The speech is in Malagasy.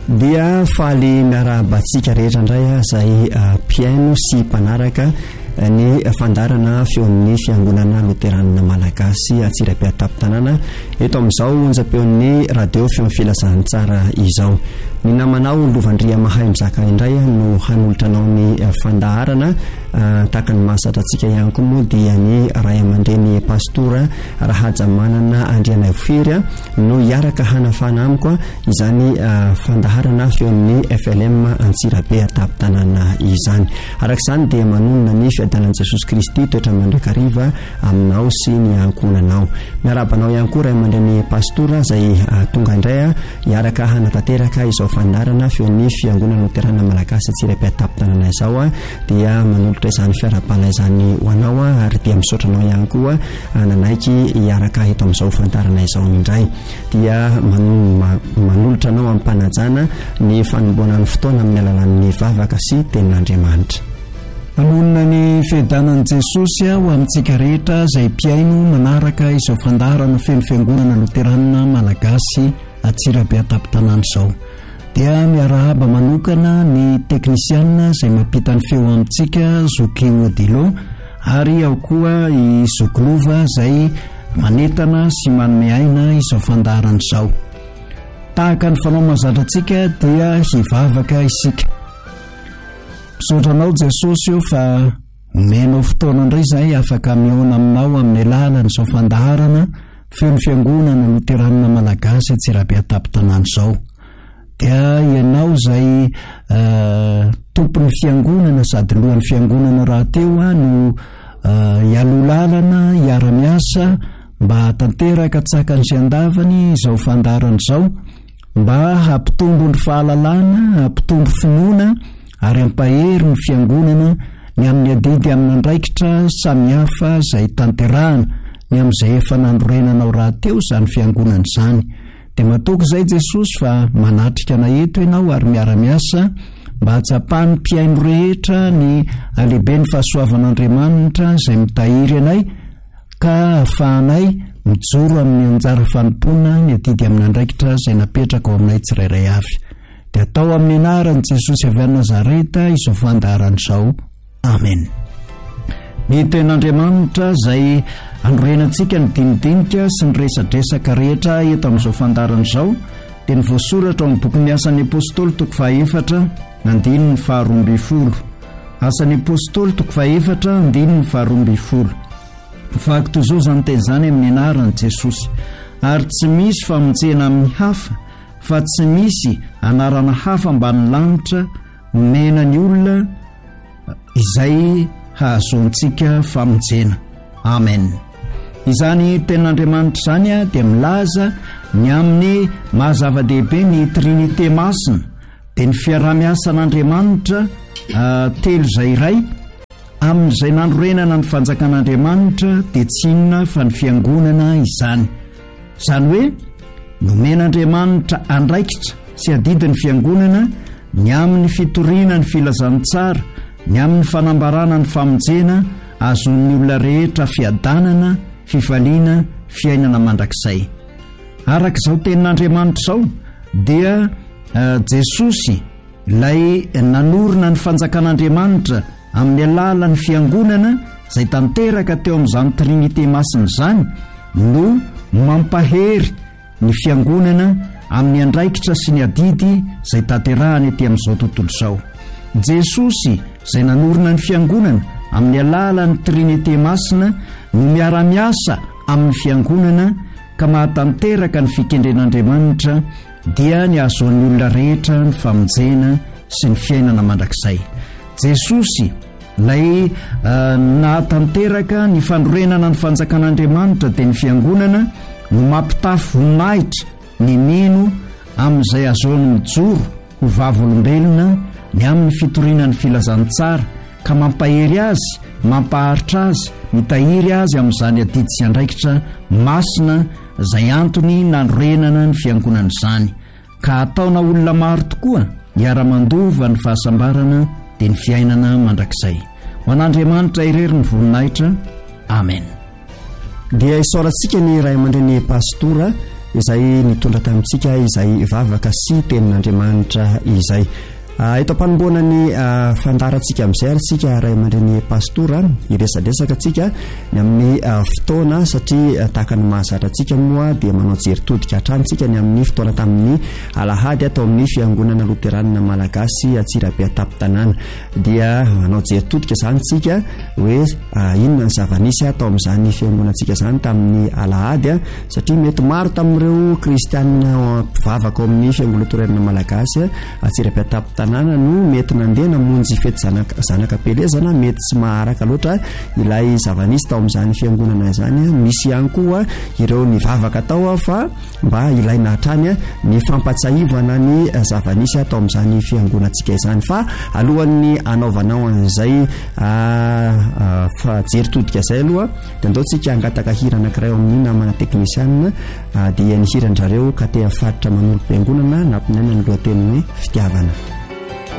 dia faly miarabantsika rehetra indray izay piaino sy mpanaraka ny fandarana feon'ny fiangonana loteranina malagasy Antsirabe-Tapitanana eto amin'izao onjam-peon'ny radio feon'ny filazantsara izao. Ny namanao Lovandria Mahay Mizaka indray no hanolotranao ny fandaharana tahaka ny mahasatra antsika ihany koa moa dia ny ray aman-dreny pastora Rahajamanana Andriana Firy no hiaraka hanafana amiko izany fandaharana feon'ny FLM Antsirabe-Tapitanana izany. Arak'izany dia manonona ny fiadanan'i Jesosy Kristy toetra mandrakariva aminao sy ny ankonanao. Miarabanao ihany koa ray aman-dreny pastora izay tonga indray hiaraka hanatanteraka izao fandarana feon'ny fiangonana loterana malagasy Antsirabe-Tapitanana izao dia manolotra izany fiarabana izany ho anao ary dia misaotranao ihany koa nanaiky hiaraka eto amin'izao fandarana izao indray dia manolotra anao amin'ny mpanajana ny fanomboana ny fotoana amin'ny alalan'ny vavaka sy tenin'Andriamanitra. Manonona ny fiadanan'i Jesosy ho amintsika rehetra izay mpiaino manaraka izao fandarana feno fiangonana loterana malagasy Antsirabe-Tapitanana izao. Dia miarahaba manokana ny teknisianina izay mampita ny feo amintsika Zokio Odilo ary ao koa i Zoglova izay manetana sy manome aina izao fandarana izao. Tahaka ny fanao mahazatra antsika dia hivavaka isika. Misaotranao Jesosy io fa omenao fotoana indray izay afaka mihaona aminao amin'ny alalan'ny izao fandaharana feno fiangonana loteranina malagasy Antsirabe-Tapitanana izao. Dia ianao izay tompon'ny fiangonana sady lohan'ny fiangonana rahateo no hialolalana hiara-miasa mba hatanteraka tsakany sy andavany izao fandarana izao mba hampitombo ny fahalalana, hampitombo finoana ary hampahery ny fiangonana ny amin'ny adidy amin'ny andraikitra samihafa izay tanterahana ny amin'izay efa nandrorenanao rahateo izany fiangonana izany. Dia matoky izay Jesosy fa manatrika na eto ianao ary miara-miasa mba hatsapahany mpiaino rehetra ny alehibe ny fahasoavan'Andriamanitra izay mitahiry anay ka ahafahanay mijoro amin'ny anjara fanompoana ny adidy amin'ny andraikitra izay napetraka ao aminay tsirairay avy. Dia atao amin'ny anaran'i Jesosy avy any Nazareta izao fandaharana izao. Amen. Ny tenin'Andriamanitra izay anorenantsika ny dinidinika sy ny resadresaka rehetra eto amin'izao fandarana izao dia ny voasoratra ao amin'ny bokin'ny Asan'ny Apôstôly toko 4 andininy 12. Asan'ny Apôstôly toko 4 andininy 12. Vaky toy izao izany teny izany amin'ny anaran'i Jesosy ary tsy misy famonjena amin'ny hafa fa tsy misy anarana hafa ambany lanitra mena ny olona izay hahazoantsika famonjena. Amen. Izany tenin'Andriamanitra izany dia milaza ny amin'ny mahazava-dehibe ny trinité masina dia ny fiarah-miasan'Andriamanitra telo izay iray amin'izay nandrorenana ny fanjakan'Andriamanitra dia tsy inona fa ny fiangonana izany. Izany hoe nomen'Andriamanitra andraikitra sy adidin'ny fiangonana ny amin'ny fitoriana ny filazantsara, ny amin'ny fanambarana ny famonjena azon'ny olona rehetra fiadanana, fifaliana, fiainana mandrakizay. Araka izao tenin'Andriamanitra izao dia Jesosy ilay nanorina ny fanjakan'Andriamanitra amin'ny alalan'ny fiangonana izay tanteraka teo amin'izany trinité masina izany no mampahery ny fiangonana amin'ny andraikitra sy ny adidy izay tanterahany etỳ amin'izao tontolo izao. Jesosy izay nanorina ny fiangonana amin'ny alalan'ny trinité masina no miara-miasa amin'ny fiangonana ka mahatanteraka ny fikendren'Andriamanitra dia ny ahazoan'ny olona rehetra ny famonjena sy ny fiainana mandrakizay. Jesosy ilay nahatanteraka ny fandrorenana ny fanjakan'Andriamanitra dia ny fiangonana no mampitafy voninahitra ny mino amin'izay ahazoany mijoro ho vavolombelona ny amin'ny fitoriana ny filazantsara ka mampahery azy, mampaharitra azy, mitahiry azy amin'izany adidy sy andraikitra masina izay antony nandrorenana ny fiangonana izany ka ataona olona maro tokoa hiara-mandova ny fahasambarana dia ny fiainana mandrakizay. Ho an'Andriamanitra irery ny voninahitra. Amen. Dia isaorantsika ny ray aman-dreny pastora izay nitondra tamintsika izay vavaka sy tenin'Andriamanitra izay. Ito ampanomboana ny fandarantsika amin'izay ary tsika ray aman-dreny pastora iresadresaka tsika ny amin'ny fotoana satria tahaka ny mahazatra antsika moa dia manao jeritodika hatrantsika ny amin'ny fotoana tamin'ny alahady atao amin'ny fiangonana loteranina malagasy Antsirabe Atapy-Tanàna dia manao jeritodika zany tsika hoe inona ny zava-nisy atao amin'izany fiangonantsika zany tamin'ny alahady satria mety maro tamin'ireo kristianina mpivavaka ao amin'ny fiangonana loteranina malagasy Antsirabe Atapy-Tanàna no mety nandeha namonjy fety zanakam-pelezana mety tsy maharaka loatra ilay zava-nisy tao amin'izany fiangonana izany. Misy ihany koa ireo nivavaka tao fa mba ilaina hatrany ny fampatsahivana ny zava-nisy tao amin'izany fiangonantsika izany. Fa alohan'ny anaovanao an'izay jeritodika izay aloha dia andaontsika hangataka hira anankiray amin'ny namana teknisianina dia ny hiran-drareo ka te hafaritra manolo-piangonana nampinaina ny lohateny hoe fitiavana.